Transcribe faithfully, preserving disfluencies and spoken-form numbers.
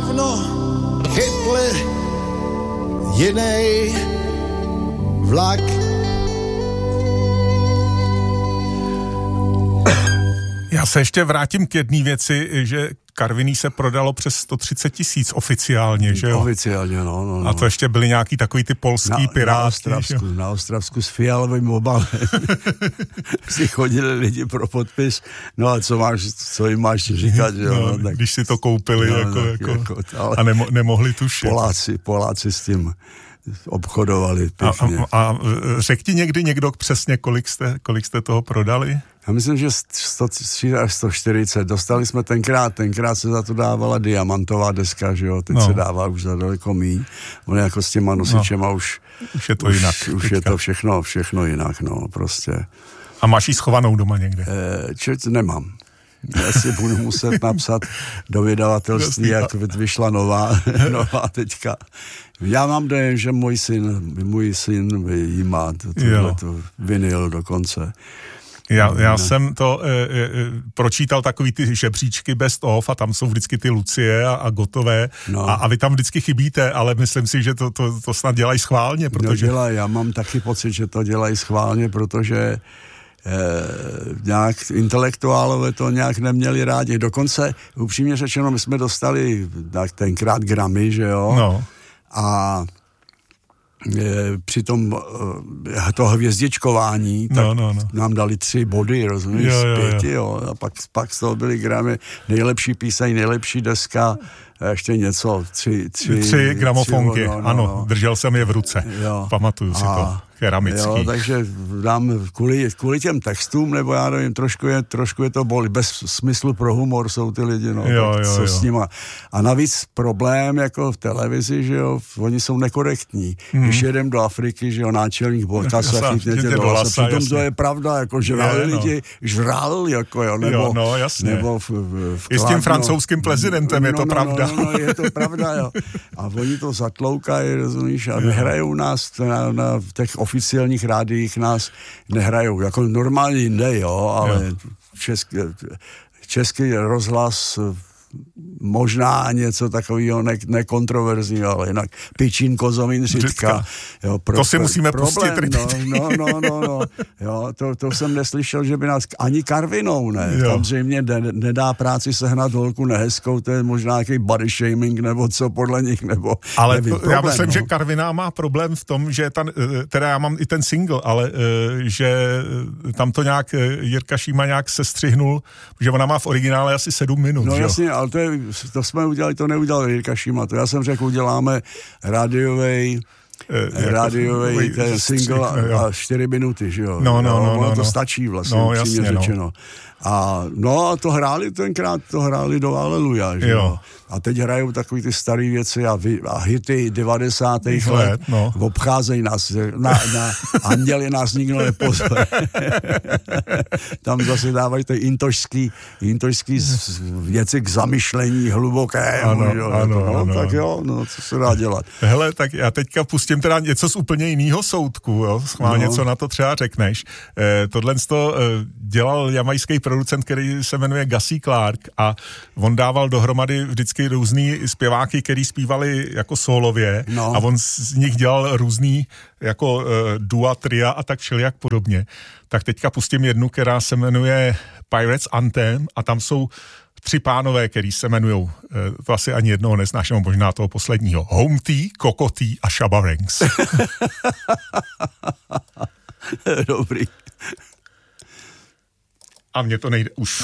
dávno chytli jiný vlak. Já se ještě vrátím k jedné věci, že Karviný se prodalo přes sto třicet tisíc oficiálně, že jo? Oficiálně, no, no, no. A to ještě byli nějaký takový ty polský na, piráti. Na Ostravsku, na Ostravsku s fialovým obalem. Si chodili lidi pro podpis, no a co máš, co jim máš říkat, že jo? No, no, tak, když si to koupili no, jako, tak, jako, jako a nemo, nemohli tušit. Poláci, Poláci s tím obchodovali pěkně. A, a, a řekni někdy někdo přesně, kolik jste, kolik jste toho prodali? Já myslím, že sto třicet až sto čtyřicet. Dostali jsme tenkrát, tenkrát se za to dávala diamantová deska, že jo, teď no. se dává už za daleko míň. On jako s těma nosičema no. už... Už je to už, jinak. Už je to všechno, všechno jinak, no, prostě. A máš ji schovanou doma někde? E, čet, nemám. Já si budu muset napsat do vydavatelství, jak vyšla nová, nová teďka. Já mám dojem, že můj syn, můj syn jí má tu vinyl dokonce. Já, já no. jsem to e, e, pročítal takový ty žebříčky best of a tam jsou vždycky ty Lucie a, a Gotové no. a, a vy tam vždycky chybíte, ale myslím si, že to, to, to snad dělají schválně, protože... No dělají, já mám taky pocit, že to dělají schválně, protože eh, nějak intelektuálové to nějak neměli rádi. Dokonce, upřímně řečeno, my jsme dostali tak tenkrát Grammy, že jo? No. A při tom to hvězdičkování, tak no, no, no. nám dali tři body, rozumíš, jo, z pěti, jo. jo. A pak, pak z toho byli Grammy, nejlepší píseň, nejlepší deska, a ještě něco, tři... Tři, tři gramofonky, tři, no, no, ano, no. držel jsem je v ruce, jo. Pamatuju si a, to, keramický. Jo, takže dám kvůli, kvůli těm textům, nebo já nevím, trošku je, trošku je to bolí, bez smyslu pro humor jsou ty lidi, no, jo, tak jo, co jo. s nima. A navíc problém, jako v televizi, že jo, oni jsou nekorektní. Hmm. Když jedem do Afriky, že jo, náčelník Bojkasa, chytněte do lasa, přitom jasně. To je pravda, jako žrali je, no. lidi, žrali, jako jo, nebo... Jo, no, jasně. Nebo v, v, v I s tím francouzským prezidentem no, je to no, pravda. No, no, no, je to pravda, jo. A oni to zatloukají, rozumíš, a nehrajou nás na, na těch oficiálních rádiích nás nehrajou, jako normálně jinde, jo, ale jo. Český, český rozhlas možná něco takového ne, nekontroverzního, ale jinak Pičín, Kozomín, Řitka. Jo, pro, to si musíme problém, pustit. No, no, no, no, no. Jo, to, to jsem neslyšel, že by nás ani Karvinou, ne. Jo. Tam zřejmě ne, nedá práci sehnat holku nehezkou, to je možná nějaký body shaming, nebo co podle nich, nebo ale nevím, to, problém, já myslím, no. že Karviná má problém v tom, že ta, teda já mám i ten single, ale že tam to nějak Jirka Šíma nějak sestřihnul, že ona má v originále asi sedm minut. No že? jasně, ale to, je, to jsme udělali, to neudělal Jirka Šíma, to já jsem řekl, uděláme rádiovej e, rádiovej ten single a, a čtyři minuty, že jo. No, no, no, no, to no. stačí vlastně, no, upřímně jasně, řečeno. No. A no a to hráli tenkrát, to hráli do Aleluja, že jo. jo. A teď hrajou takový ty staré věci a, vy, a hity devadesátých let, no. obcházejí nás, na, na anděli nás nikdo nepozve. Tam zase dávají ty intošský, intošský věci k zamyšlení hluboké. Ano, jo, ano, no, ano. Tak jo, no, co se dá dělat. Hele, tak já teďka pustím teda něco z úplně jiného soudku, jo, schválně, no. Co na to třeba řekneš. Eh, tohle to eh, dělal jamajský producent, který se jmenuje Gussie Clark a on dával dohromady vždycky různý zpěváky, který zpívali jako solově no. A on z nich dělal různý jako uh, dua, tria a tak všelijak podobně. Tak teďka pustím jednu, která se jmenuje Pirates Anthem a tam jsou tři pánové, který se jmenujou, uh, to asi ani jednoho neznáš, nebo možná toho posledního. Home Tea, Coco Tea a Shabba Ranks. Dobrý. A mně to nejde už.